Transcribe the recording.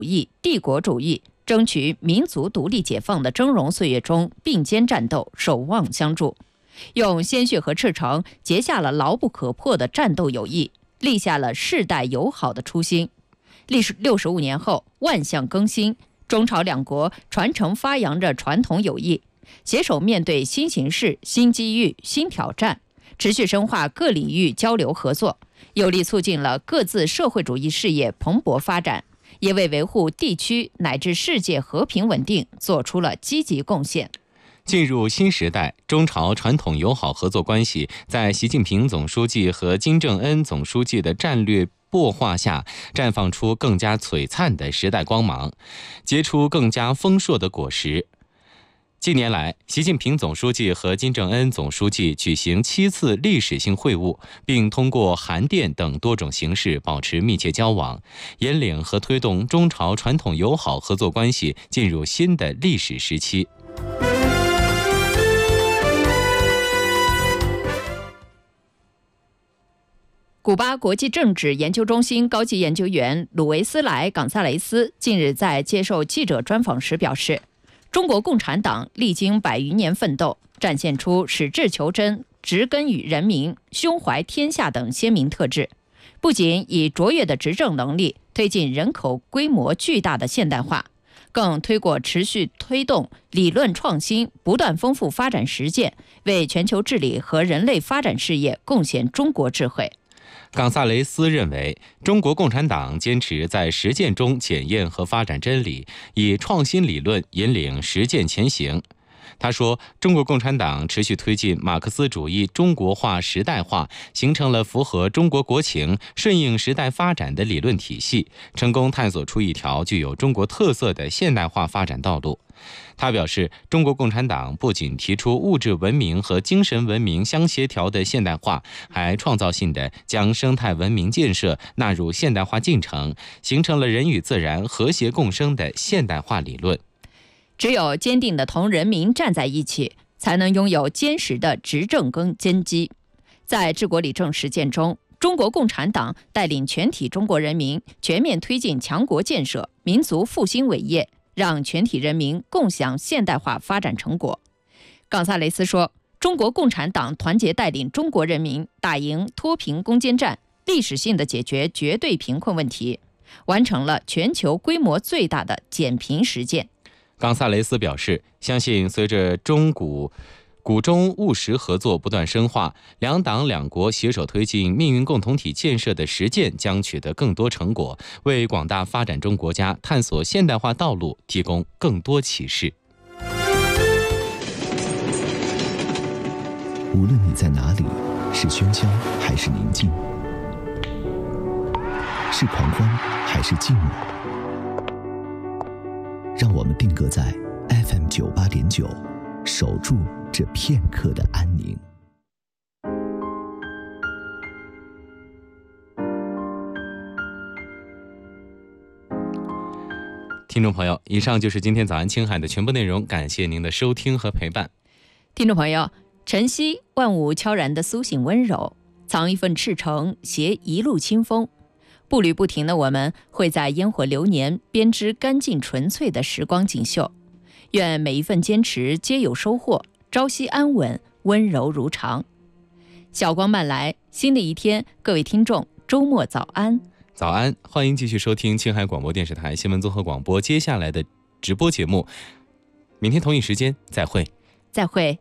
义、帝国主义，争取民族独立解放的峥嵘岁月中并肩战斗，守望相助，用鲜血和赤诚结下了牢不可破的战斗友谊，立下了世代友好的初心。65年后，万象更新，中朝两国传承发扬着传统友谊，携手面对新形势、新机遇、新挑战，持续深化各领域交流合作，有力促进了各自社会主义事业蓬勃发展，也为维护地区乃至世界和平稳定做出了积极贡献。 进入新时代，中朝传统友好合作关系在习近平总书记和金正恩总书记的战略擘画下，绽放出更加璀璨的时代光芒，结出更加丰硕的果实。近年来，习近平总书记和金正恩总书记举行7次历史性会晤，并通过函电等多种形式保持密切交往，引领和推动中朝传统友好合作关系进入新的历史时期。 古巴国际政治研究中心高级研究员鲁维斯莱·冈萨雷斯近日在接受记者专访时表示，中国共产党历经100余年奋斗，展现出矢志求真、植根于人民、胸怀天下等鲜明特质，不仅以卓越的执政能力推进人口规模巨大的现代化，更持续推动理论创新，不断丰富发展实践，为全球治理和人类发展事业贡献中国智慧。 冈萨雷斯认为，中国共产党坚持在实践中检验和发展真理，以创新理论引领实践前行。他说，中国共产党持续推进马克思主义中国化时代化，形成了符合中国国情、顺应时代发展的理论体系，成功探索出一条具有中国特色的现代化发展道路。他表示，中国共产党不仅提出物质文明和精神文明相协调的现代化，还创造性地将生态文明建设纳入现代化进程，形成了人与自然和谐共生的现代化理论。 只有坚定地同人民站在一起，才能拥有坚实的执政根基。在治国理政实践中，中国共产党带领全体中国人民全面推进强国建设、民族复兴伟业，让全体人民共享现代化发展成果。冈萨雷斯说，中国共产党团结带领中国人民打赢脱贫攻坚战，历史性地解决绝对贫困问题，完成了全球规模最大的减贫实践。 冈萨雷斯表示，相信随着古中务实合作不断深化，两党两国携手推进命运共同体建设的实践将取得更多成果，为广大发展中国家探索现代化道路提供更多启示。 无论你在哪里，是喧嚣还是宁静，是狂欢还是静默，让我们定格在 FM 98.9，守住这片刻的安宁。 听众朋友，以上就是今天早安青海的全部内容，感谢您的收听和陪伴。 听众朋友，晨曦万物悄然的苏醒温柔，藏一份赤诚，携一路清风。步履不停的我们，会在烟火流年编织干净纯粹的时光锦绣。愿每一份坚持皆有收获，朝夕安稳，温柔如常。小光慢来，新的一天，各位听众，周末早安。 早安，欢迎继续收听青海广播电视台新闻综合广播接下来的直播节目。明天同一时间再会。 再会。